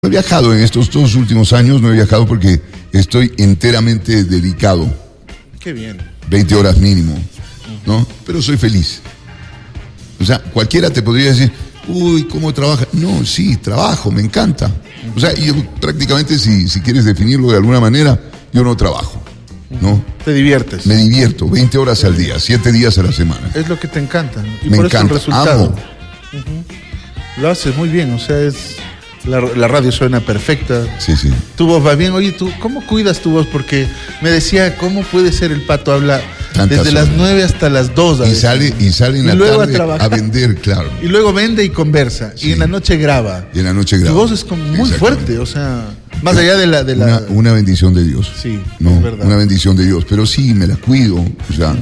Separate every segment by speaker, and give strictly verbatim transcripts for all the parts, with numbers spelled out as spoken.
Speaker 1: No he viajado en estos dos últimos años, no he viajado porque estoy enteramente dedicado.
Speaker 2: Qué bien.
Speaker 1: veinte horas mínimo, ¿no? Pero soy feliz. O sea, cualquiera te podría decir, uy, ¿cómo trabaja? No, sí, trabajo, me encanta. O sea, yo prácticamente, si, si quieres definirlo de alguna manera, yo no trabajo, ¿no?
Speaker 2: Te diviertes.
Speaker 1: Me divierto, veinte horas al día, siete días a la semana.
Speaker 2: Es lo que te encanta. Y
Speaker 1: me
Speaker 2: por
Speaker 1: encanta,
Speaker 2: eso el resultado.
Speaker 1: amo.
Speaker 2: Uh-huh. Lo haces muy bien, o sea, es... La, la radio suena perfecta.
Speaker 1: Sí, sí.
Speaker 2: Tu voz va bien. Oye, ¿tú cómo cuidas tu voz? Porque me decía, ¿cómo puede ser el Pato habla
Speaker 1: Tantas
Speaker 2: desde
Speaker 1: horas.
Speaker 2: las nueve hasta las dos?
Speaker 1: Y sale, y sale en
Speaker 2: Y
Speaker 1: la
Speaker 2: luego a
Speaker 1: tarde a,
Speaker 2: trabajar.
Speaker 1: vender, claro.
Speaker 2: Y luego vende y conversa.
Speaker 1: Sí.
Speaker 2: Y en la noche graba.
Speaker 1: Y en la noche graba.
Speaker 2: Tu voz es como muy fuerte, o sea, más allá de la... De la...
Speaker 1: Una, una bendición de Dios.
Speaker 2: Sí,
Speaker 1: no,
Speaker 2: es verdad.
Speaker 1: Una bendición de Dios. Pero sí, me la cuido. O sea,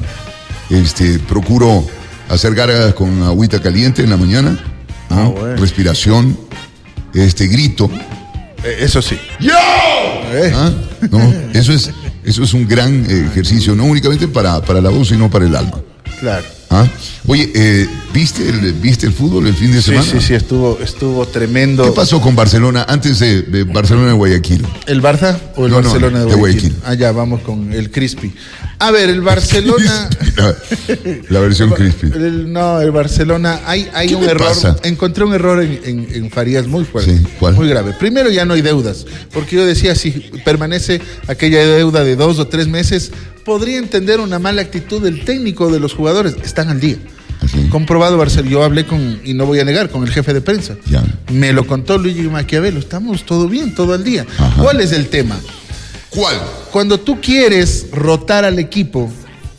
Speaker 1: este, procuro hacer gárgaras con agüita caliente en la mañana. ¿no?
Speaker 2: Ah, bueno.
Speaker 1: Respiración, este, grito.
Speaker 2: Eh, eso sí.
Speaker 1: ¡Yo!
Speaker 2: Eh.
Speaker 1: ¿Ah? No, eso es, eso es un gran eh, ejercicio, no únicamente para, para la voz, sino para el alma.
Speaker 2: Claro.
Speaker 1: ¿Ah? Oye, eh, ¿viste, el, ¿viste el fútbol el fin de
Speaker 2: Sí,
Speaker 1: semana?
Speaker 2: sí, sí, estuvo, estuvo tremendo.
Speaker 1: ¿Qué pasó con Barcelona antes de, de Barcelona de Guayaquil?
Speaker 2: ¿El Barça o el
Speaker 1: No, no,
Speaker 2: Barcelona
Speaker 1: de
Speaker 2: de Guayaquil?
Speaker 1: Guayaquil.
Speaker 2: Ah, ya, vamos con el Crispy. A ver, el Barcelona...
Speaker 1: La, la versión crispy.
Speaker 2: El- no, el Barcelona, hay, hay
Speaker 1: ¿Qué
Speaker 2: un
Speaker 1: le
Speaker 2: error.
Speaker 1: pasa?
Speaker 2: Encontré un error en, en, en Farías muy fuerte.
Speaker 1: Sí, ¿cuál?
Speaker 2: Muy grave. Primero, ya no hay deudas. Porque yo decía, si permanece aquella deuda de dos o tres meses, podría entender una mala actitud del técnico de los jugadores. Están al día.
Speaker 1: Así.
Speaker 2: Comprobado Barcelona. Yo hablé con, y no voy a negar, con el jefe de prensa.
Speaker 1: Ya.
Speaker 2: Me lo contó Luigi Maquiavelo. Estamos todo bien, todo al día.
Speaker 1: Ajá.
Speaker 2: ¿Cuál es el tema?
Speaker 1: ¿Cuál?
Speaker 2: Cuando tú quieres rotar al equipo,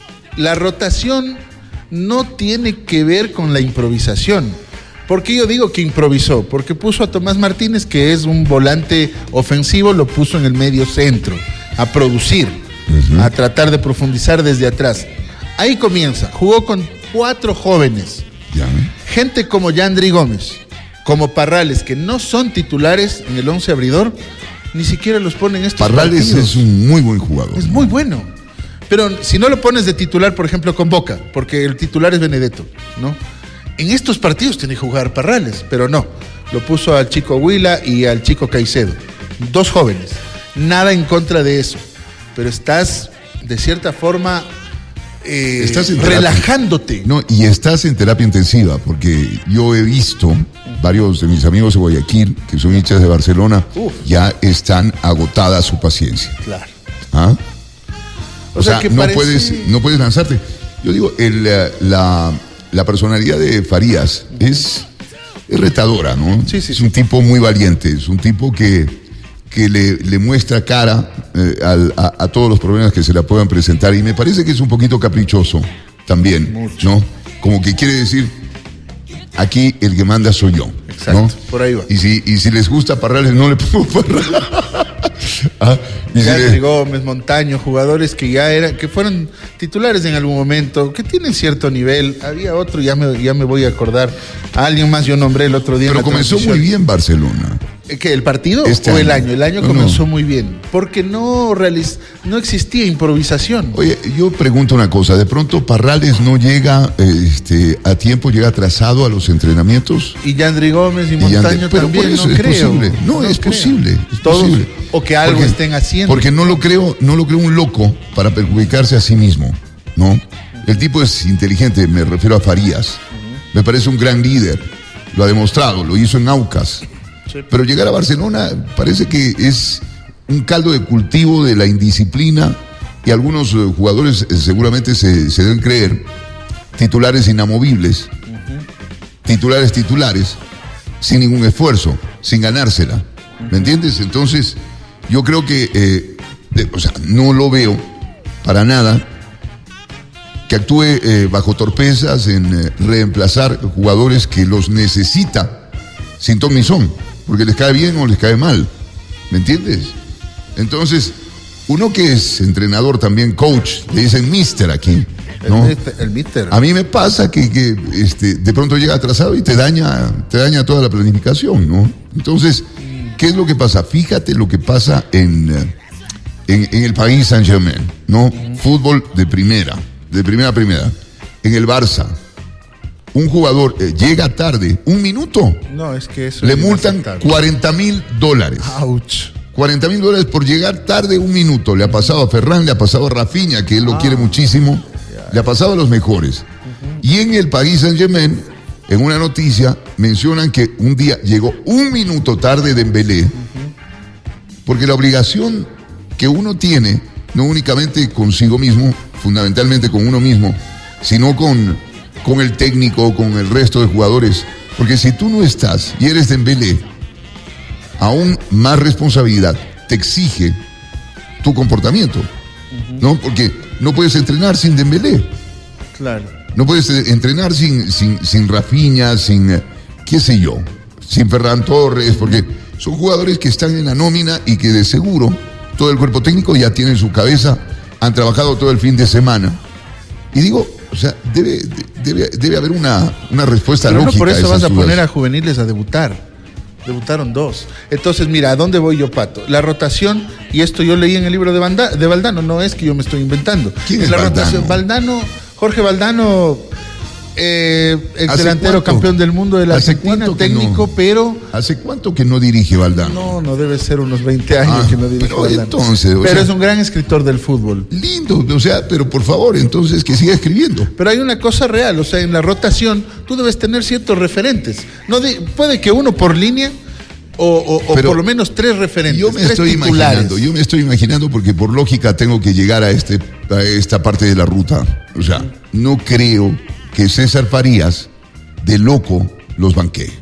Speaker 2: la rotación no tiene que ver con la improvisación. ¿Por qué yo digo que improvisó? Porque puso a Tomás Martínez, que es un volante ofensivo, lo puso en el medio centro, a producir, uh-huh. a tratar de profundizar desde atrás. Ahí comienza. Jugó con cuatro jóvenes.
Speaker 1: Ya.
Speaker 2: Gente como Yandri Gómez, como Parrales, que no son titulares en el once abridor, ni siquiera los ponen estos
Speaker 1: Parrales
Speaker 2: partidos.
Speaker 1: es un muy buen jugador.
Speaker 2: Es muy bueno. Pero si no lo pones de titular, por ejemplo, con Boca, porque el titular es Benedetto, ¿no? En estos partidos tiene que jugar Parrales, pero no. Lo puso al chico Huila y al chico Caicedo. Dos jóvenes. Nada en contra de eso. Pero estás, de cierta forma, eh,
Speaker 1: Estás en
Speaker 2: relajándote.
Speaker 1: No, y estás en terapia intensiva, porque yo he visto varios de mis amigos de Guayaquil, que son hinchas de Barcelona,
Speaker 2: Uf.
Speaker 1: ya están agotada su paciencia.
Speaker 2: Claro.
Speaker 1: ¿Ah? O,
Speaker 2: O sea,
Speaker 1: sea,
Speaker 2: que
Speaker 1: no,
Speaker 2: parece-
Speaker 1: puedes, no puedes lanzarte. Yo digo, el, eh, la, la personalidad de Farías es, es retadora, ¿no?
Speaker 2: Sí, sí,
Speaker 1: es
Speaker 2: sí.
Speaker 1: un tipo muy valiente, es un tipo que, que le, le muestra cara eh, al- a, a todos los problemas que se le puedan presentar, y me parece que es un poquito caprichoso también,
Speaker 2: Mucho.
Speaker 1: ¿no? Como que quiere decir, aquí el que manda soy yo.
Speaker 2: Exacto,
Speaker 1: ¿no?
Speaker 2: por ahí va.
Speaker 1: Y si, y si les gusta Parrales, no le pongo Parrales. Ah, y si
Speaker 2: Yandri
Speaker 1: le-
Speaker 2: Gómez, Montaño, jugadores que ya eran, que fueron titulares en algún momento, que tienen cierto nivel. Había otro, ya me, ya me voy a acordar. A alguien más yo nombré el otro día. en
Speaker 1: Pero
Speaker 2: la
Speaker 1: comenzó
Speaker 2: transmisión.
Speaker 1: muy bien Barcelona.
Speaker 2: ¿Qué, el partido
Speaker 1: Este
Speaker 2: o el
Speaker 1: año.
Speaker 2: año? El año
Speaker 1: No,
Speaker 2: comenzó
Speaker 1: no.
Speaker 2: muy bien. Porque no, realiz, no existía improvisación.
Speaker 1: Oye, yo pregunto una cosa, ¿de pronto Parrales no llega eh, este, a tiempo, llega atrasado a los entrenamientos?
Speaker 2: Y Yandri Gómez y
Speaker 1: Y
Speaker 2: Montaño
Speaker 1: ande- pero
Speaker 2: también,
Speaker 1: por eso
Speaker 2: no
Speaker 1: es
Speaker 2: creo.
Speaker 1: posible. No, es
Speaker 2: creo.
Speaker 1: posible, es
Speaker 2: Todos,
Speaker 1: posible.
Speaker 2: o que algo
Speaker 1: Porque-
Speaker 2: estén haciendo.
Speaker 1: Porque no lo creo, no lo creo un loco para perjudicarse a sí mismo, ¿no? El tipo es inteligente, me refiero a Farías. Me parece un gran líder, lo ha demostrado, lo hizo en Aucas.
Speaker 2: Sí.
Speaker 1: Pero llegar a Barcelona parece que es un caldo de cultivo de la indisciplina, y algunos eh, jugadores eh, seguramente se, se deben creer titulares inamovibles, titulares titulares, sin ningún esfuerzo, sin ganársela. ¿Me entiendes? Entonces, yo creo que, eh, de- o sea, no lo veo para nada que actúe eh, bajo torpezas en eh, reemplazar jugadores que los necesita sin ton ni son, porque les cae bien o les cae mal. ¿Me entiendes? Entonces, uno que es entrenador también, coach, le dicen mister aquí, ¿no?
Speaker 2: El, mister, el mister.
Speaker 1: A mí me pasa que, que este, de pronto llega atrasado y te daña, te daña toda la planificación, ¿no? Entonces, ¿qué es lo que pasa? Fíjate lo que pasa en, eh, en, en el Paris Saint-Germain, ¿no? Fútbol de primera, de primera a primera. En el Barça, un jugador eh, llega tarde un minuto,
Speaker 2: No, es que eso
Speaker 1: le
Speaker 2: es
Speaker 1: multan
Speaker 2: inaceptable.
Speaker 1: cuarenta mil dólares.
Speaker 2: Ouch.
Speaker 1: cuarenta mil dólares por llegar tarde un minuto. Le ha pasado a Ferran, le ha pasado a Rafinha, que él lo
Speaker 2: Ah,
Speaker 1: quiere muchísimo. Le ha pasado a los mejores. Uh-huh. Y en el Paris Saint-Germain, en una noticia, mencionan que un día llegó un minuto tarde Dembélé. Uh-huh. Porque la obligación que uno tiene, no únicamente consigo mismo, fundamentalmente con uno mismo, sino con, con el técnico, con el resto de jugadores. Porque si tú no estás y eres Dembélé, aún más responsabilidad te exige tu comportamiento, uh-huh. ¿no? Porque no puedes entrenar sin Dembélé.
Speaker 2: Claro.
Speaker 1: No puedes entrenar sin, sin, sin Rafinha, sin, qué sé yo, sin Ferran Torres, porque son jugadores que están en la nómina y que de seguro todo el cuerpo técnico ya tiene en su cabeza, han trabajado todo el fin de semana. Y digo, o sea, debe, debe, debe haber una, una respuesta
Speaker 2: Pero
Speaker 1: lógica.
Speaker 2: No por eso
Speaker 1: a
Speaker 2: vas a
Speaker 1: dudas.
Speaker 2: poner a juveniles a debutar. Debutaron dos. Entonces, mira, ¿a dónde voy yo, Pato? La rotación, y esto yo leí en el libro de, Banda, de Valdano, no es que yo me estoy inventando.
Speaker 1: ¿Quién es
Speaker 2: la
Speaker 1: Valdano?
Speaker 2: rotación, Valdano, Jorge Valdano, eh, ex delantero
Speaker 1: cuánto?
Speaker 2: campeón del mundo de la
Speaker 1: ¿Hace
Speaker 2: Argentina,
Speaker 1: cuánto que
Speaker 2: técnico,
Speaker 1: no?
Speaker 2: pero...
Speaker 1: ¿Hace cuánto que no dirige Valdano?
Speaker 2: No, no debe ser unos veinte años
Speaker 1: Ah,
Speaker 2: que no dirige
Speaker 1: pero
Speaker 2: Valdano.
Speaker 1: entonces, o
Speaker 2: pero
Speaker 1: sea,
Speaker 2: es un gran escritor del fútbol.
Speaker 1: Lindo, o sea, pero por favor, entonces que siga escribiendo.
Speaker 2: Pero hay una cosa real, o sea, en la rotación tú debes tener ciertos referentes. No de- puede que uno por línea o, o- o
Speaker 1: Pero
Speaker 2: por lo menos tres referentes.
Speaker 1: Yo me
Speaker 2: tres
Speaker 1: estoy
Speaker 2: titulares.
Speaker 1: imaginando, yo me estoy imaginando porque por lógica tengo que llegar a, este, a esta parte de la ruta. O sea, no creo que César Farías de loco los banquee.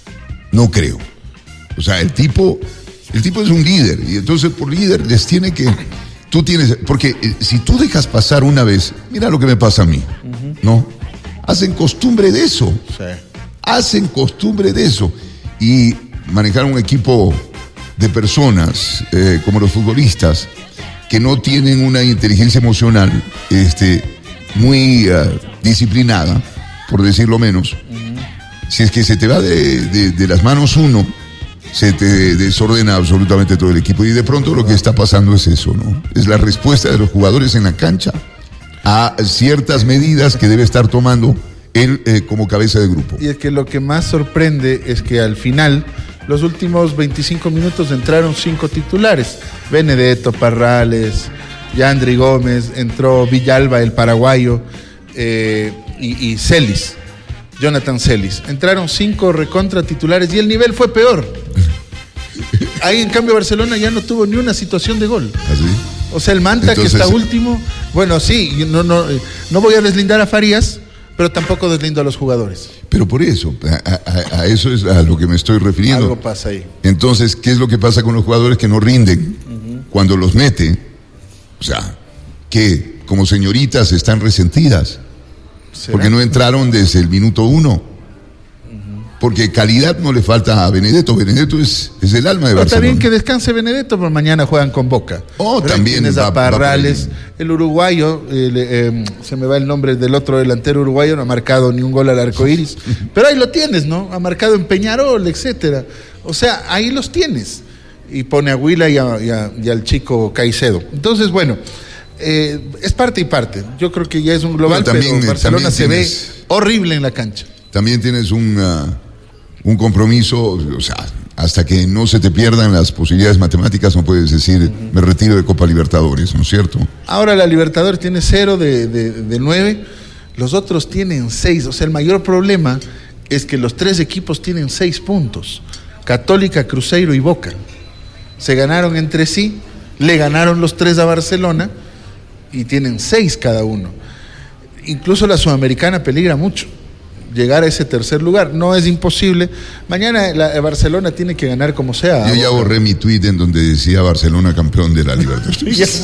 Speaker 1: No creo. O sea, el tipo, el tipo es un líder y entonces por líder les tiene que... Tú tienes... Porque eh, si tú dejas pasar una vez, mira lo que me pasa a mí, uh-huh. ¿no? Hacen costumbre de eso.
Speaker 2: Sí.
Speaker 1: Hacen costumbre de eso. Y manejar un equipo de personas eh, como los futbolistas que no tienen una inteligencia emocional este, muy uh, disciplinada, por decirlo menos. Uh-huh. Si es que se te va de, de, de las manos uno, se te desordena absolutamente todo el equipo. Y de pronto lo que está pasando es eso, ¿no? Es la respuesta de los jugadores en la cancha a ciertas medidas que debe estar tomando él eh, como cabeza de grupo.
Speaker 2: Y es que lo que más sorprende es que al final, los últimos veinticinco minutos entraron cinco titulares. Benedetto, Parrales, Yandri Gómez, entró Villalba, el paraguayo, eh, y, y Celis, Jonathan Celis. Entraron cinco recontra titulares y el nivel fue peor. Ahí en cambio Barcelona ya no tuvo ni una situación de gol.
Speaker 1: ¿Así?
Speaker 2: O sea, el Manta
Speaker 1: Entonces,
Speaker 2: que está último, bueno, sí, no, no, no voy a deslindar a Farías, pero tampoco deslindo a los jugadores.
Speaker 1: Pero por eso, a, a, a eso es a lo que me estoy refiriendo.
Speaker 2: Algo pasa ahí.
Speaker 1: Entonces, ¿qué es lo que pasa con los jugadores que no rinden uh-huh. cuando los mete? O sea, que como señoritas están resentidas. ¿Será? Porque no entraron desde el minuto uno. Uh-huh. Porque calidad no le falta a Benedetto. Benedetto es, es el alma de
Speaker 2: pero
Speaker 1: Barcelona.
Speaker 2: Está bien que descanse Benedetto, pero mañana juegan con Boca.
Speaker 1: Oh,
Speaker 2: pero
Speaker 1: también
Speaker 2: tienes
Speaker 1: va,
Speaker 2: a Parrales, el uruguayo, el, eh, se me va el nombre del otro delantero uruguayo, no ha marcado ni un gol al arco iris. Pero ahí lo tienes, ¿no? Ha marcado en Peñarol, etcétera. O sea, ahí los tienes. Y pone a Huila y, a, y, a, y al chico Caicedo. Entonces, bueno, eh, es parte y parte. Yo creo que ya es un global, bueno, también, pero Barcelona también se tienes, ve horrible en la cancha.
Speaker 1: También tienes un, uh, un compromiso, o sea, hasta que no se te pierdan las posibilidades matemáticas, no puedes decir, uh-huh. me retiro de Copa Libertadores, ¿no es cierto?
Speaker 2: Ahora la Libertadores tiene cero de, de, de nueve, los otros tienen seis. O sea, el mayor problema es que los tres equipos tienen seis puntos. Católica, Cruzeiro y Boca. Se ganaron entre sí, le ganaron los tres a Barcelona y tienen seis cada uno. Incluso la Sudamericana peligra mucho llegar a ese tercer lugar. No es imposible. Mañana la Barcelona tiene que ganar como sea.
Speaker 1: Yo ya borré mi tuit en donde decía Barcelona campeón de la Libertadores.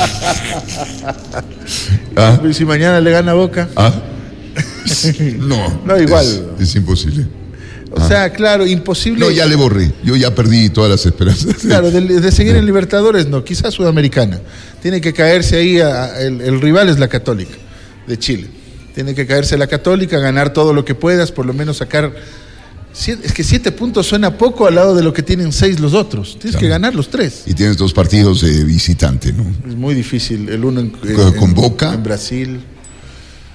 Speaker 2: ¿Ah? ¿Y si mañana le gana Boca?
Speaker 1: ¿Ah? No,
Speaker 2: no igual.
Speaker 1: Es, es imposible.
Speaker 2: O ah. sea, claro, imposible.
Speaker 1: No, ya le borré. Yo ya perdí todas las esperanzas.
Speaker 2: Claro, de, de seguir en Libertadores, no. Quizás Sudamericana. Tiene que caerse ahí. A, a, el, el rival es la Católica de Chile. Tiene que caerse la Católica, ganar todo lo que puedas, por lo menos sacar. Siete, es que siete puntos suena poco al lado de lo que tienen seis los otros. Tienes claro. que ganar los tres.
Speaker 1: Y tienes dos partidos de visitante, ¿no?
Speaker 2: Es muy difícil. El uno en,
Speaker 1: con,
Speaker 2: en,
Speaker 1: con Boca.
Speaker 2: En Brasil.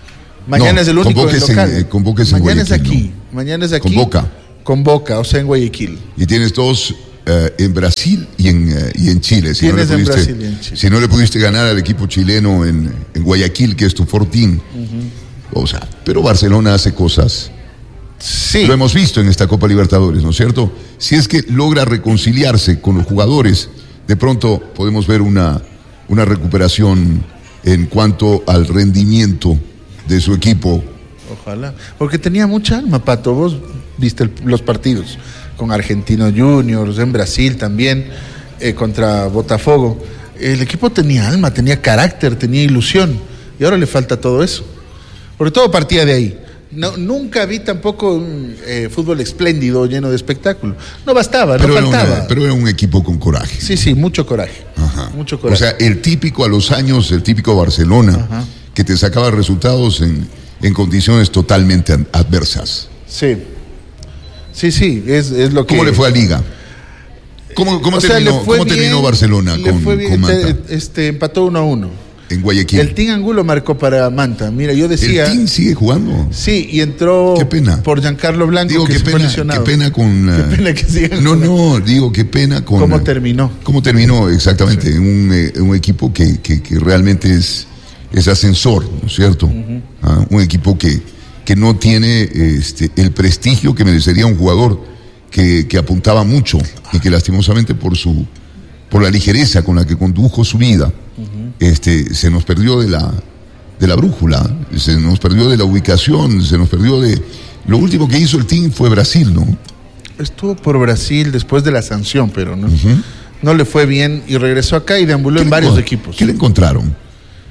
Speaker 2: Mañana
Speaker 1: No,
Speaker 2: es el único
Speaker 1: convóquese
Speaker 2: local.
Speaker 1: en- eh, convóquese en
Speaker 2: Mañana es
Speaker 1: Guayaquil,
Speaker 2: aquí. Mañana es aquí.
Speaker 1: Con Boca.
Speaker 2: Con Boca, o sea, en Guayaquil.
Speaker 1: Y tienes dos eh, en Brasil y en, eh, y en Chile. Si no, le
Speaker 2: Tienes en
Speaker 1: pudiste,
Speaker 2: Brasil y en Chile.
Speaker 1: si no le pudiste ganar al equipo chileno en, en Guayaquil, que es tu fortín. O sea, pero Barcelona hace cosas.
Speaker 2: Sí.
Speaker 1: Lo hemos visto en esta Copa Libertadores, ¿no es cierto? Si es que logra reconciliarse con los jugadores, de pronto podemos ver una, una recuperación en cuanto al rendimiento de su equipo.
Speaker 2: Ojalá. Porque tenía mucha alma, Pato. Vos viste el- los partidos con Argentinos Juniors, en Brasil también, eh, contra Botafogo. El equipo tenía alma, tenía carácter, tenía ilusión. Y ahora le falta todo eso. Porque todo partía de ahí. No, nunca vi tampoco un eh, fútbol espléndido, lleno de espectáculo. No bastaba,
Speaker 1: Pero
Speaker 2: no
Speaker 1: era,
Speaker 2: faltaba.
Speaker 1: una- pero era un equipo con coraje.
Speaker 2: Sí, sí, mucho coraje.
Speaker 1: Ajá.
Speaker 2: Mucho
Speaker 1: O
Speaker 2: coraje.
Speaker 1: sea, el típico a los años, el típico Barcelona,
Speaker 2: Ajá.
Speaker 1: que te sacaba resultados en, en condiciones totalmente an- adversas.
Speaker 2: Sí. Sí, sí, es, es lo que...
Speaker 1: ¿Cómo le fue a Liga? ¿Cómo, cómo
Speaker 2: O sea,
Speaker 1: terminó,
Speaker 2: le fue
Speaker 1: cómo terminó
Speaker 2: bien,
Speaker 1: Barcelona
Speaker 2: le
Speaker 1: con,
Speaker 2: fue bien,
Speaker 1: con Manta?
Speaker 2: te- este, empató uno a uno.
Speaker 1: En Guayaquil.
Speaker 2: El Team Angulo marcó para Manta. Mira, yo
Speaker 1: ¿El
Speaker 2: decía...
Speaker 1: team sigue jugando?
Speaker 2: Sí, y entró
Speaker 1: Qué pena.
Speaker 2: por Giancarlo Blanco,
Speaker 1: Digo,
Speaker 2: que
Speaker 1: qué
Speaker 2: se fue
Speaker 1: pena,
Speaker 2: lesionado.
Speaker 1: qué pena con...
Speaker 2: Qué
Speaker 1: eh,
Speaker 2: pena que sigan
Speaker 1: No,
Speaker 2: con la-
Speaker 1: no, digo, qué pena con...
Speaker 2: ¿Cómo
Speaker 1: eh,
Speaker 2: terminó?
Speaker 1: ¿Cómo terminó exactamente? En un, eh, un equipo que, que- que realmente es, es ascensor, ¿no es cierto? Ah, un equipo que, que no tiene este, el prestigio que merecería un jugador que, que apuntaba mucho y que lastimosamente por su por la ligereza con la que condujo su vida, este, se nos perdió de la, de la brújula, se nos perdió de la ubicación, se nos perdió de... Lo último que hizo el team fue Brasil, ¿no?
Speaker 2: Estuvo por Brasil después de la sanción, pero no, no le fue bien y regresó acá y deambuló en
Speaker 1: ¿Qué le
Speaker 2: varios
Speaker 1: encon-
Speaker 2: equipos.
Speaker 1: ¿Qué le encontraron?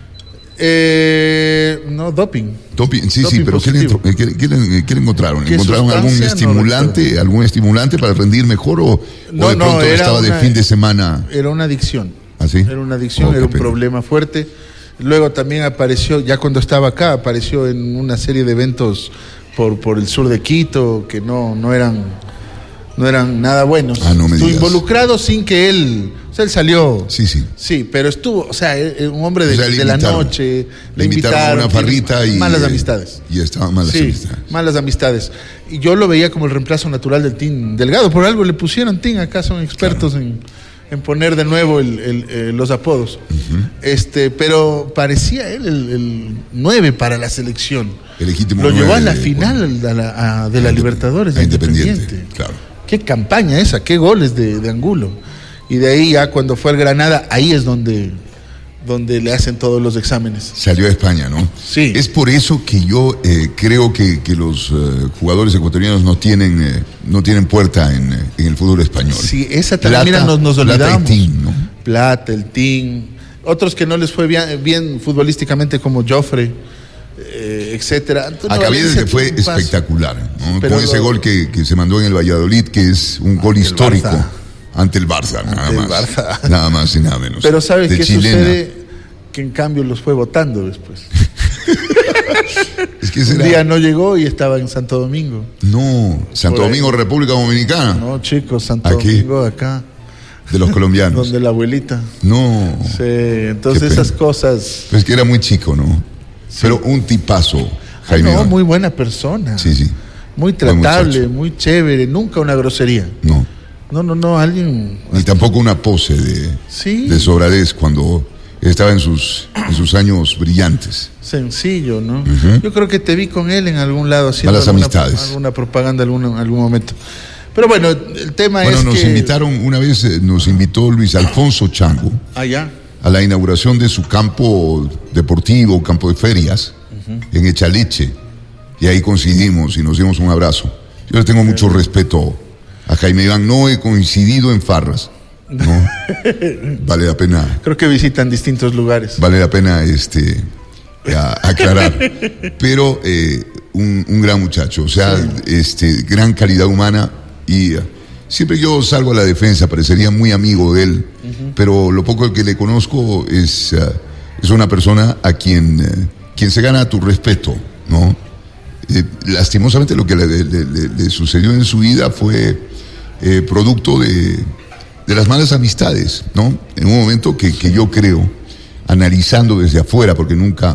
Speaker 2: Eh, no, doping.
Speaker 1: Doping, sí,
Speaker 2: Doping
Speaker 1: sí, pero ¿qué le,
Speaker 2: positivo.
Speaker 1: entro- qué- qué le- qué le encontraron?
Speaker 2: ¿Qué
Speaker 1: ¿Encontraron algún
Speaker 2: sustancia? No
Speaker 1: estimulante,
Speaker 2: recuerdo.
Speaker 1: algún estimulante para rendir mejor o,
Speaker 2: No,
Speaker 1: o de
Speaker 2: no,
Speaker 1: pronto
Speaker 2: era
Speaker 1: estaba
Speaker 2: una-
Speaker 1: de fin de semana?
Speaker 2: Era una adicción.
Speaker 1: ¿Ah, sí?
Speaker 2: Era una adicción,
Speaker 1: Oh, qué
Speaker 2: era un
Speaker 1: pena.
Speaker 2: problema fuerte. Luego también apareció, ya cuando estaba acá, apareció en una serie de eventos por, por el sur de Quito que no, no eran no eran nada buenos.
Speaker 1: Ah, no me
Speaker 2: Estuvo
Speaker 1: digas.
Speaker 2: involucrado sin que él, o sea, él salió.
Speaker 1: Sí, sí.
Speaker 2: Sí, pero estuvo, o sea, eh, eh, un hombre de,
Speaker 1: O sea, le
Speaker 2: de la
Speaker 1: invitaron.
Speaker 2: noche,
Speaker 1: Le invitaron a una
Speaker 2: tiene
Speaker 1: farrita y...
Speaker 2: malas
Speaker 1: eh,
Speaker 2: amistades.
Speaker 1: Y estaban malas
Speaker 2: Sí,
Speaker 1: amistades.
Speaker 2: malas amistades. Y yo lo veía como el reemplazo natural del Team Delgado. Por algo le pusieron Team, acá son expertos en, en poner de nuevo el- el- eh, los apodos. este Pero parecía él el, el nueve para la selección.
Speaker 1: El legítimo
Speaker 2: Lo llevó a
Speaker 1: nueve,
Speaker 2: la final a la- a- de la Libertadores.
Speaker 1: A
Speaker 2: de
Speaker 1: Independiente,
Speaker 2: Independiente.
Speaker 1: claro.
Speaker 2: Qué campaña esa, qué goles de, de Angulo. Y de ahí ya cuando fue al Granada, ahí es donde, donde le hacen todos los exámenes.
Speaker 1: Salió a España, ¿no?
Speaker 2: Sí.
Speaker 1: Es por eso que yo eh, creo que, que los eh, jugadores ecuatorianos no tienen, eh, no tienen puerta en, eh, en el fútbol español.
Speaker 2: Sí, esa también,
Speaker 1: Plata,
Speaker 2: mira, nos, nos
Speaker 1: Plata y
Speaker 2: olvidamos.
Speaker 1: Team, ¿no?
Speaker 2: Plata, el Team. Otros que no les fue bien, bien futbolísticamente como Joffre, eh, etcétera. Antonio
Speaker 1: A Caviedes
Speaker 2: Valencia
Speaker 1: que fue
Speaker 2: tuvo un paso.
Speaker 1: espectacular, ¿no?
Speaker 2: Pero
Speaker 1: Con ese
Speaker 2: lo-
Speaker 1: gol que, que se mandó en el Valladolid, que es un gol
Speaker 2: el
Speaker 1: histórico
Speaker 2: Barça.
Speaker 1: ante el Barça, nada
Speaker 2: el
Speaker 1: más.
Speaker 2: Barça.
Speaker 1: Nada más y nada menos.
Speaker 2: Pero ¿sabes
Speaker 1: De
Speaker 2: qué
Speaker 1: chilena.
Speaker 2: sucede? Que en cambio los fue votando después.
Speaker 1: Es que
Speaker 2: Un
Speaker 1: será-
Speaker 2: día no llegó y estaba en Santo Domingo.
Speaker 1: No, Santo
Speaker 2: Por ahí.
Speaker 1: Domingo, República Dominicana,
Speaker 2: No, chicos, Santo
Speaker 1: Aquí.
Speaker 2: Domingo acá,
Speaker 1: de los colombianos.
Speaker 2: donde la abuelita.
Speaker 1: No,
Speaker 2: Sí, entonces
Speaker 1: Qué
Speaker 2: esas
Speaker 1: pena.
Speaker 2: cosas.
Speaker 1: pues que era muy chico, ¿no? Pero un tipazo, Jaime.
Speaker 2: No,
Speaker 1: Iván.
Speaker 2: muy buena persona.
Speaker 1: Sí, sí.
Speaker 2: Muy
Speaker 1: Buen
Speaker 2: tratable,
Speaker 1: muchacho.
Speaker 2: muy chévere, nunca una grosería.
Speaker 1: No,
Speaker 2: No, no, no, alguien.
Speaker 1: ni tampoco una pose de,
Speaker 2: Sí.
Speaker 1: de sobradez cuando estaba en sus, en sus años brillantes.
Speaker 2: Sencillo, ¿no?
Speaker 1: Ujú.
Speaker 2: Yo creo que te vi con él en algún lado haciendo
Speaker 1: Malas
Speaker 2: alguna,
Speaker 1: amistades.
Speaker 2: alguna propaganda en algún, algún momento. Pero bueno, el tema
Speaker 1: Bueno,
Speaker 2: es
Speaker 1: nos
Speaker 2: que...
Speaker 1: invitaron, una vez eh, nos invitó Luis Alfonso Chango
Speaker 2: Allá.
Speaker 1: a la inauguración de su campo deportivo, campo de ferias, en Echaleche. Y ahí coincidimos y nos dimos un abrazo. Yo le tengo mucho respeto a Jaime Iván. No he coincidido en farras. No. Vale la pena,
Speaker 2: Creo que visitan distintos lugares.
Speaker 1: vale la pena este a- aclarar. Pero eh, un, un gran muchacho, o sea, este, gran calidad humana y eh, siempre yo salgo a la defensa, parecería muy amigo de él, pero lo poco que le conozco es, eh, es una persona a quien, eh, quien se gana tu respeto, ¿no? Eh, lastimosamente lo que le, le- le- le sucedió en su vida fue eh, producto de, de las malas amistades, ¿no? En un momento que, que yo creo, analizando desde afuera, porque nunca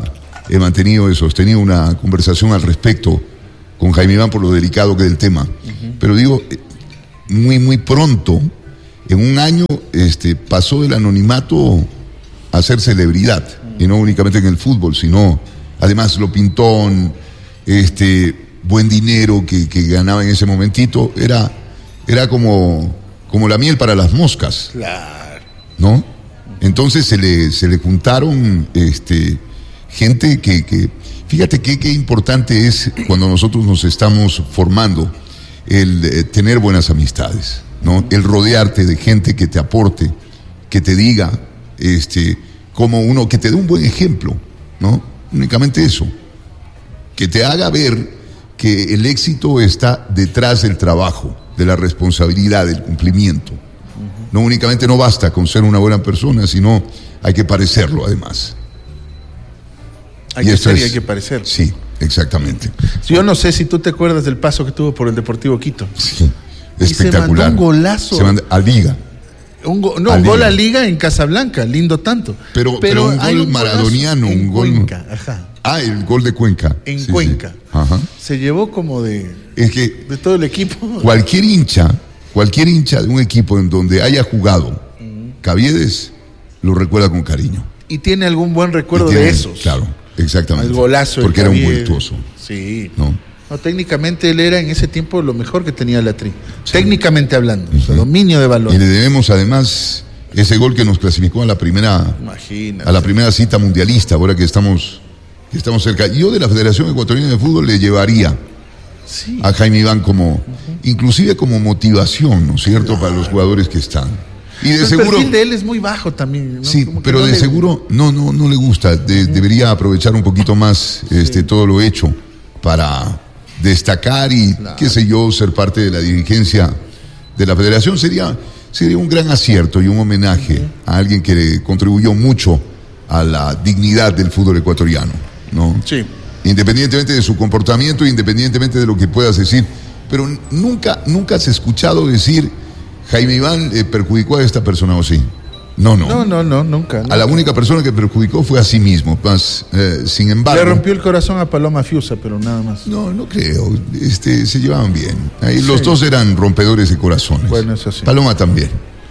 Speaker 1: he mantenido y sostenido una conversación al respecto con Jaime Iván por lo delicado que es el tema. Uh-huh. Pero digo, muy, muy pronto, en un año, este, pasó del anonimato a ser celebridad. Uh-huh. Y no únicamente en el fútbol, sino además lo pintón, este, buen dinero que, que ganaba en ese momentito, era, era como, como la miel para las moscas.
Speaker 2: Claro.
Speaker 1: ¿No? Entonces se le, se le juntaron este, gente que, que fíjate que qué importante es cuando nosotros nos estamos formando el eh, tener buenas amistades, ¿no? El rodearte de gente que te aporte, que te diga, este, como uno, que te dé un buen ejemplo, ¿no? Únicamente eso, que te haga ver que el éxito está detrás del trabajo, de la responsabilidad, del cumplimiento. No únicamente no basta con ser una buena persona, sino hay que parecerlo además.
Speaker 2: Hay que ser y hay que parecer.
Speaker 1: Sí, exactamente.
Speaker 2: Yo no sé si tú te acuerdas del paso que tuvo por el Deportivo Quito.
Speaker 1: Sí, espectacular.
Speaker 2: Y se mandó un golazo.
Speaker 1: Se mandó a Liga.
Speaker 2: Un go, no,
Speaker 1: a
Speaker 2: un
Speaker 1: Liga.
Speaker 2: gol a Liga en Casablanca, lindo tanto.
Speaker 1: Pero, pero, pero un gol un maradoniano, un gol.
Speaker 2: Cuenca, ajá.
Speaker 1: Ah, el gol de Cuenca.
Speaker 2: En
Speaker 1: sí,
Speaker 2: Cuenca.
Speaker 1: Sí. Ajá.
Speaker 2: Se llevó como de,
Speaker 1: es que
Speaker 2: de todo el equipo.
Speaker 1: Cualquier hincha, cualquier hincha de un equipo en donde haya jugado uh-huh. Caviedes, lo recuerda con cariño.
Speaker 2: Y tiene algún buen recuerdo
Speaker 1: tiene,
Speaker 2: de esos.
Speaker 1: Claro, exactamente.
Speaker 2: El golazo.
Speaker 1: Porque era un virtuoso.
Speaker 2: Sí.
Speaker 1: ¿No?
Speaker 2: No, técnicamente él era en ese tiempo lo mejor que tenía la Tri. Sí. Técnicamente hablando, uh-huh. o sea, dominio de balón.
Speaker 1: Y le debemos además ese gol que nos clasificó a la primera,
Speaker 2: Imagínate.
Speaker 1: a la primera cita mundialista, ahora que estamos, que estamos cerca. Yo de la Federación Ecuatoriana de Fútbol le llevaría sí. a Jaime Iván como, uh-huh. inclusive como motivación, ¿no es cierto?, claro. para los jugadores que están. Y de
Speaker 2: el
Speaker 1: seguro,
Speaker 2: perfil de él es muy bajo también, ¿no?
Speaker 1: Sí,
Speaker 2: como
Speaker 1: pero
Speaker 2: no
Speaker 1: de
Speaker 2: le...
Speaker 1: seguro no, no, no le gusta. De, uh-huh. Debería aprovechar un poquito más este, sí. todo lo hecho para destacar y, claro. qué sé yo, ser parte de la dirigencia de la Federación. Sería, sería un gran acierto y un homenaje uh-huh. a alguien que le contribuyó mucho a la dignidad del fútbol ecuatoriano, ¿no?
Speaker 2: Sí.
Speaker 1: Independientemente de su comportamiento, independientemente de lo que puedas decir, pero nunca, nunca has escuchado decir Jaime Iván eh, perjudicó a esta persona o sí. No, no.
Speaker 2: No, no, no, nunca. nunca.
Speaker 1: A la única persona que perjudicó fue a sí mismo. Más, eh, sin embargo.
Speaker 2: Le rompió el corazón a Paloma Fiusa, pero nada más.
Speaker 1: No, no creo. Este, se llevaban bien. Ahí sí. Los dos eran rompedores de corazones.
Speaker 2: Bueno, eso sí.
Speaker 1: Paloma también.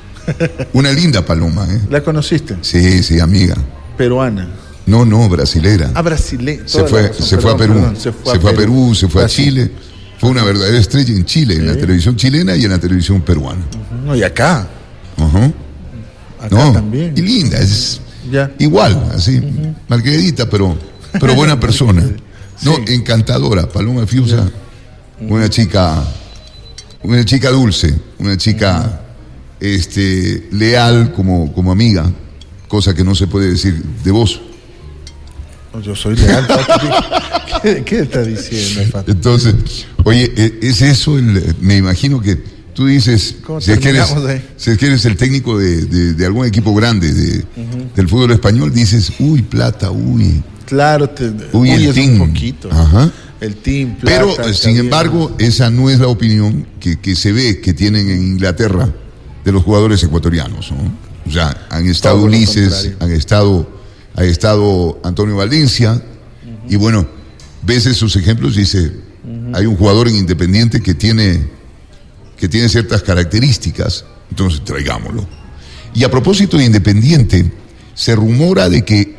Speaker 1: Una linda Paloma, ¿eh?
Speaker 2: ¿La conociste?
Speaker 1: Sí, sí, amiga.
Speaker 2: Peruana.
Speaker 1: No, no, brasilera.
Speaker 2: Ah, brasilera.
Speaker 1: Se fue, razón, se, perdón, fue a Perú, perdón, se fue a se fue a Perú. Perú, se fue Brasil. a Chile. Fue una verdadera estrella en Chile, sí. en la televisión chilena y en la televisión peruana.
Speaker 2: Uh-huh. No, y acá.
Speaker 1: Ajá.
Speaker 2: Acá
Speaker 1: no,
Speaker 2: también.
Speaker 1: Y linda, es
Speaker 2: ya.
Speaker 1: igual, así, uh-huh. malqueridita, pero, pero buena persona. No, sí. encantadora. Paloma Fiusa, uh-huh. una chica, una chica dulce, una chica uh-huh. este, leal como, como amiga, cosa que no se puede decir de vos.
Speaker 2: Yo soy leal, ¿Qué, ¿Qué está diciendo, Pato?
Speaker 1: Entonces, oye, es eso, el, me imagino que tú dices, si es, que eres, si es que eres el técnico de, de, de algún equipo grande de, uh-huh. del fútbol español, dices, uy, plata, uy.
Speaker 2: Claro, te,
Speaker 1: uy,
Speaker 2: uy
Speaker 1: el
Speaker 2: es
Speaker 1: team.
Speaker 2: un poquito.
Speaker 1: Ajá.
Speaker 2: El team, plata.
Speaker 1: Pero, sin embargo, esa no es la opinión que, que se ve que tienen en Inglaterra de los jugadores ecuatorianos, ¿no? O sea, han estado Todo Ulises, han estado... Ha estado Antonio Valencia, uh-huh. y bueno, ves esos ejemplos y dice, uh-huh. hay un jugador en Independiente que tiene, que tiene ciertas características, entonces traigámoslo. Y a propósito de Independiente, se rumora de que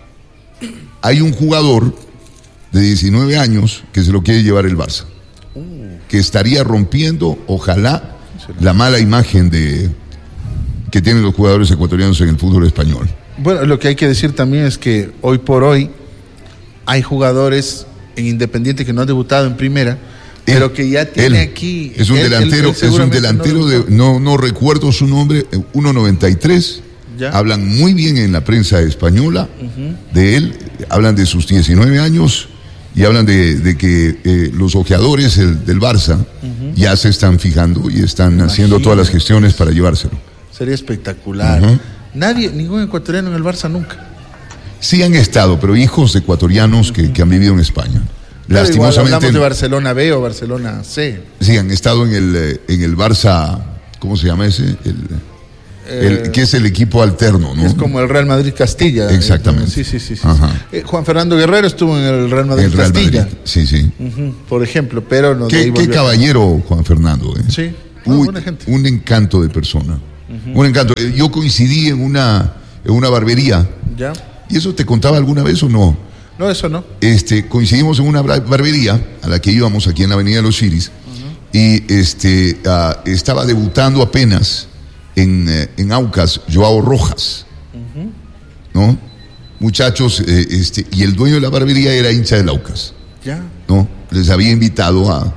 Speaker 1: hay un jugador de diecinueve años que se lo quiere llevar el Barça, uh. que estaría rompiendo, ojalá, la mala imagen de, que tienen los jugadores ecuatorianos en el fútbol español.
Speaker 2: Bueno, lo que hay que decir también es que hoy por hoy hay jugadores en Independiente que no han debutado en primera, él, pero que ya tiene
Speaker 1: él,
Speaker 2: aquí.
Speaker 1: Es un
Speaker 2: él,
Speaker 1: delantero,
Speaker 2: él, él
Speaker 1: es un delantero
Speaker 2: no,
Speaker 1: de, no, no recuerdo su nombre, uno noventa y tres. ¿Ya? Hablan muy bien en la prensa española uh-huh. de él, hablan de sus diecinueve años y hablan de, de que eh, los ojeadores el, del Barça uh-huh. ya se están fijando y están Imagínate. haciendo todas las gestiones para llevárselo.
Speaker 2: Sería espectacular. Uh-huh. Nadie, ningún ecuatoriano en el Barça nunca.
Speaker 1: Sí han estado, pero hijos de ecuatorianos uh-huh. que, que han vivido en España.
Speaker 2: Claro, Lastimosamente. Hablamos de Barcelona B o Barcelona C.
Speaker 1: Sí, han estado en el, en el Barça, ¿cómo se llama ese? El, El,
Speaker 2: eh,
Speaker 1: que es el equipo alterno, ¿no?
Speaker 2: Es como el Real Madrid Castilla.
Speaker 1: Exactamente.
Speaker 2: Sí, sí, sí. sí,
Speaker 1: Ajá.
Speaker 2: sí. Eh, Juan Fernando Guerrero estuvo en el Real Madrid
Speaker 1: El Real
Speaker 2: Castilla.
Speaker 1: Madrid, sí, sí.
Speaker 2: Uh-huh, por ejemplo, pero no. de
Speaker 1: Qué,
Speaker 2: ahí
Speaker 1: qué
Speaker 2: volvió.
Speaker 1: caballero, Juan Fernando. ¿eh?
Speaker 2: Sí, no,
Speaker 1: Uy,
Speaker 2: buena gente.
Speaker 1: un encanto de persona. Uh-huh. Un encanto. Eh, Yo coincidí en una, en una barbería.
Speaker 2: ¿Ya?
Speaker 1: ¿Y eso te contaba alguna vez o no?
Speaker 2: No, eso no.
Speaker 1: Este, coincidimos en una barbería a la que íbamos aquí en la Avenida de los Iris. Uh-huh. Y este, uh, estaba debutando apenas en, eh, en Aucas, Joao Rojas. Uh-huh. ¿No? Muchachos, eh, este, y el dueño de la barbería era hincha del Aucas.
Speaker 2: Ya.
Speaker 1: ¿No? Les había invitado a,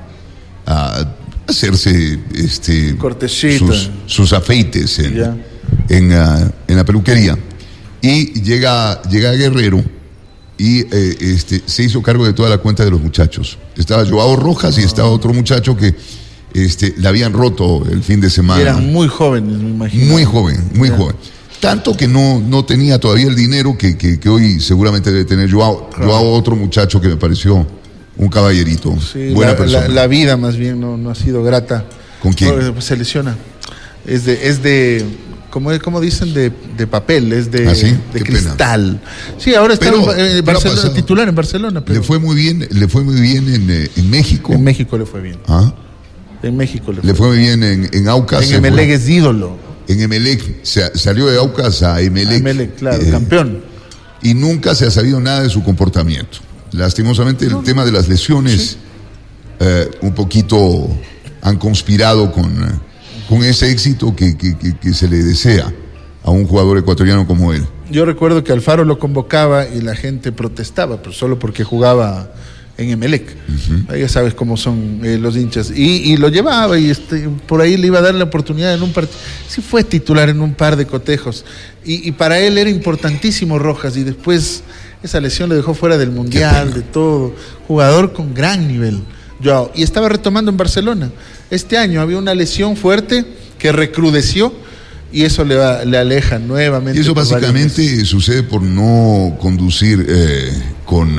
Speaker 1: a hacerse este, sus, sus afeites en, en, uh, en la peluquería. Y llega, llega Guerrero y eh, este, se hizo cargo de toda la cuenta de los muchachos. Estaba Joao Rojas y estaba otro muchacho que este, le habían roto el fin de semana.
Speaker 2: Y eran muy jóvenes, me imagino.
Speaker 1: Muy joven, muy yeah. joven. Tanto que no, no tenía todavía el dinero que, que, que hoy seguramente debe tener Joao. Claro. Joao, otro muchacho que me pareció un caballerito,
Speaker 2: sí,
Speaker 1: buena
Speaker 2: la,
Speaker 1: persona.
Speaker 2: La, la vida más bien no, no ha sido grata.
Speaker 1: ¿Con quién?
Speaker 2: No, se lesiona. Es de, es de como, como dicen, de, de papel, es de,
Speaker 1: ¿Ah, sí?
Speaker 2: de
Speaker 1: Qué
Speaker 2: cristal. Pena. Sí, ahora está
Speaker 1: pero,
Speaker 2: en, en Barcelona, titular en Barcelona. Pero...
Speaker 1: Le fue muy bien, le fue muy bien en, en México.
Speaker 2: En México le fue bien.
Speaker 1: ¿Ah?
Speaker 2: En México le fue,
Speaker 1: le fue muy bien en, en Aucas.
Speaker 2: En Emelec es ídolo.
Speaker 1: En Emelec, se, salió de Aucas a Emelec.
Speaker 2: Emelec, claro, eh, campeón.
Speaker 1: Y nunca se ha sabido nada de su comportamiento. Lastimosamente no. el tema de las lesiones, sí. eh, un poquito han conspirado con, con ese éxito que, que, que, que se le desea a un jugador ecuatoriano como él.
Speaker 2: Yo recuerdo que Alfaro lo convocaba y la gente protestaba, pero solo porque jugaba en Emelec. Uh-huh. Ahí ya sabes cómo son eh, los hinchas. Y, y lo llevaba y este, por ahí le iba a dar la oportunidad en un partido. Sí fue titular en un par de cotejos. Y, y para él era importantísimo Rojas y después esa lesión le dejó fuera del Mundial, de todo. Jugador con gran nivel. Yo, y estaba retomando en Barcelona. Este año había una lesión fuerte que recrudeció y eso le, va, le aleja nuevamente.
Speaker 1: Y eso básicamente sucede por no conducir eh, con... Uh,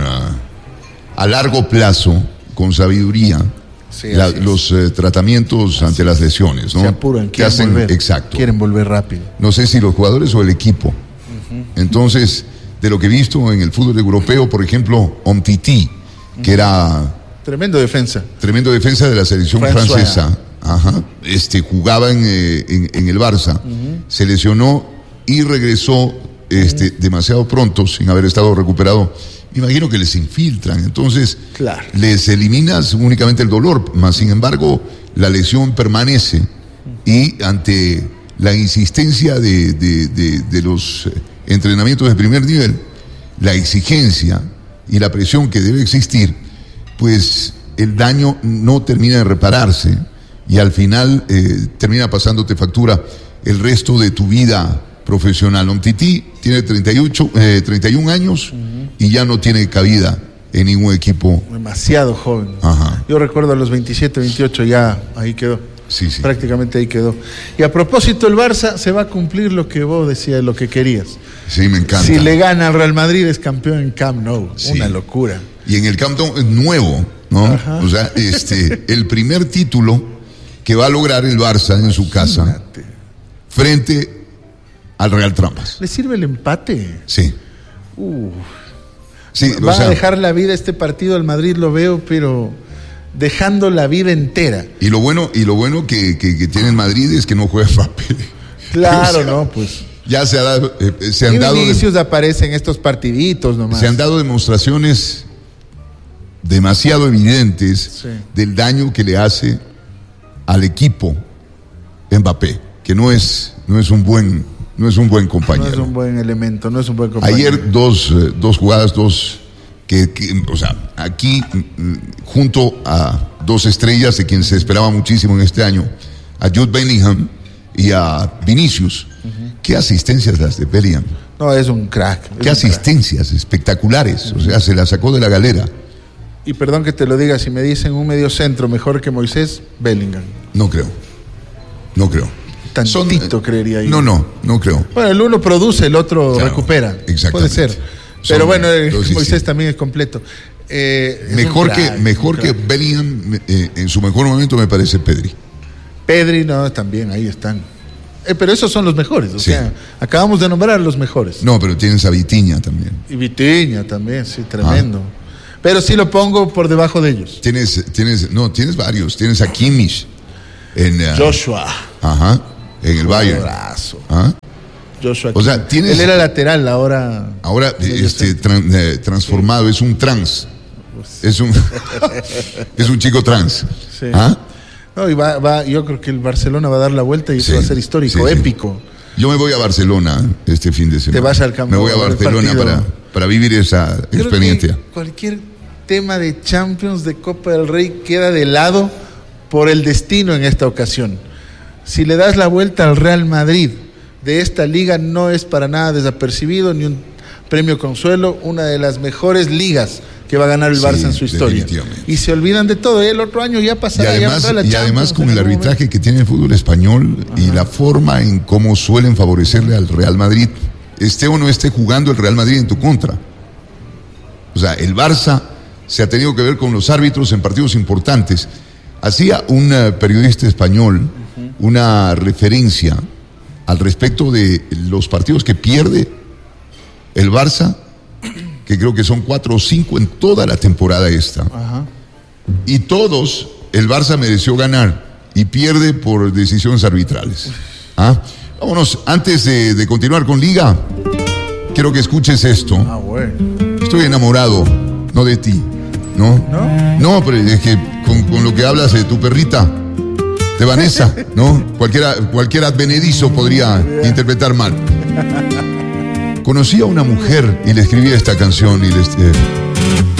Speaker 1: a largo plazo, con sabiduría, sí, la, los eh, tratamientos así ante las lesiones, ¿no?
Speaker 2: Se apuran,
Speaker 1: que hacen,
Speaker 2: volver,
Speaker 1: exacto.
Speaker 2: Quieren volver rápido.
Speaker 1: No sé si los jugadores o el equipo. Uh-huh. Entonces, de lo que he visto en el fútbol europeo, por ejemplo, Omtiti, uh-huh. que era...
Speaker 2: Tremendo defensa.
Speaker 1: Tremendo defensa de la selección François. francesa. Ajá. Este, jugaba en, eh, en, en el Barça, uh-huh. se lesionó y regresó este, uh-huh. demasiado pronto, sin haber estado recuperado. Imagino que les infiltran, entonces
Speaker 2: claro.
Speaker 1: les eliminas únicamente el dolor, mas sin embargo la lesión permanece y ante la insistencia de, de, de, de los entrenamientos de primer nivel, la exigencia y la presión que debe existir, pues el daño no termina de repararse y al final eh, termina pasándote factura el resto de tu vida profesional. Omtiti tiene treinta y ocho, eh, treinta y un años uh-huh. y ya no tiene cabida en ningún equipo.
Speaker 2: Demasiado joven.
Speaker 1: Ajá.
Speaker 2: Yo recuerdo a los veintisiete, veintiocho ya ahí quedó.
Speaker 1: Sí, sí.
Speaker 2: Prácticamente ahí quedó. Y a propósito, el Barça se va a cumplir lo que vos decías, lo que querías.
Speaker 1: Sí, me encanta.
Speaker 2: Si le gana al Real Madrid es campeón en Camp Nou. Sí. Una locura.
Speaker 1: Y en el Camp Nou es nuevo, ¿no? Ajá. O sea, este, el primer título que va a lograr el Barça en su casa Imagínate. frente al Real Trampas.
Speaker 2: ¿Le sirve el empate?
Speaker 1: Sí.
Speaker 2: Uh.
Speaker 1: Sí,
Speaker 2: va
Speaker 1: o sea,
Speaker 2: a dejar la vida este partido al Madrid, lo veo, pero dejando la vida entera.
Speaker 1: Y lo bueno, y lo bueno que, que, que tiene el Madrid es que no juega Mbappé.
Speaker 2: Claro, o sea, no, pues.
Speaker 1: Ya se, ha dado, eh, se han
Speaker 2: y
Speaker 1: dado.
Speaker 2: Vinicius de, aparece en estos partiditos nomás.
Speaker 1: Se han dado demostraciones demasiado evidentes sí. del daño que le hace al equipo Mbappé, que no es, no es un buen. No es un buen compañero.
Speaker 2: No es un buen elemento, no es un buen compañero.
Speaker 1: Ayer dos, eh, dos jugadas, dos, que, que, o sea, aquí junto a dos estrellas de quien se esperaba muchísimo en este año, a Jude Bellingham y a Vinicius. Uh-huh. ¿Qué asistencias las de Bellingham?
Speaker 2: No, es un crack.
Speaker 1: ¿Qué asistencias crack. espectaculares? Uh-huh. O sea, se la sacó de la galera.
Speaker 2: Y perdón que te lo diga, si me dicen un medio centro mejor que Moisés, Bellingham.
Speaker 1: No creo, no creo.
Speaker 2: Tantito,
Speaker 1: Son,
Speaker 2: creería yo.
Speaker 1: No, no, no creo.
Speaker 2: Bueno, el uno produce, el otro claro, recupera.
Speaker 1: Exactamente.
Speaker 2: Puede ser. Pero
Speaker 1: Son
Speaker 2: bueno, eh,
Speaker 1: dos,
Speaker 2: Moisés
Speaker 1: sí, sí.
Speaker 2: también es completo. Eh,
Speaker 1: mejor
Speaker 2: es crack,
Speaker 1: que, mejor que Bellingham, eh, en su mejor momento me parece Pedri.
Speaker 2: Pedri, no, también, ahí están. Eh, pero esos son los mejores, o
Speaker 1: Sí.
Speaker 2: sea, acabamos de nombrar los mejores.
Speaker 1: No, pero tienes a Vitinha también.
Speaker 2: Y Vitinha también, sí, tremendo. Ah. Pero sí lo pongo por debajo de ellos.
Speaker 1: Tienes, tienes, no, tienes varios. Tienes a Kimmich. En, uh,
Speaker 2: Joshua.
Speaker 1: Ajá, en el Bayern.
Speaker 2: Brazo.
Speaker 1: ¿Ah?
Speaker 2: Joshua.
Speaker 1: O sea, tienes...
Speaker 2: Él era lateral, ahora...
Speaker 1: Ahora este, tran, eh, transformado, sí. Es un trans. Es un, es un chico trans.
Speaker 2: Sí.
Speaker 1: ¿Ah?
Speaker 2: No, y va, va, yo creo que el Barcelona va a dar la vuelta y eso sí, va a ser histórico, sí, épico.
Speaker 1: Sí. Yo me voy a Barcelona este fin de semana.
Speaker 2: Te vas al campo.
Speaker 1: Me voy a Barcelona para, para vivir esa creo experiencia.
Speaker 2: Que cualquier tema de Champions, de Copa del Rey, queda de lado por el destino en esta ocasión. Si le das la vuelta al Real Madrid de esta liga, no es para nada desapercibido, ni un premio consuelo, una de las mejores ligas que va a ganar el Barça sí, en su historia. Y se olvidan de todo, el otro año ya pasará.
Speaker 1: Y además,
Speaker 2: ya la
Speaker 1: y además con el arbitraje momento. que tiene el fútbol español. Ajá. Y la forma en cómo suelen favorecerle al Real Madrid, esté o no esté jugando el Real Madrid en tu contra. O sea, el Barça se ha tenido que ver con los árbitros en partidos importantes. Hacía un uh, periodista español uh-huh. una referencia al respecto de los partidos que pierde el Barça, que creo que son cuatro o cinco en toda la temporada esta. Ajá. Y todos el Barça mereció ganar y pierde por decisiones arbitrales. ¿Ah? Vámonos, antes de, de continuar con Liga, quiero que escuches esto.
Speaker 2: Ah, bueno.
Speaker 1: Estoy enamorado, no de ti, ¿no? No, no pero es que con, con lo que hablas de tu perrita, de Vanessa, ¿no? Cualquiera, cualquier advenedizo podría interpretar mal. Conocí a una mujer y le escribí esta canción y le... Eh,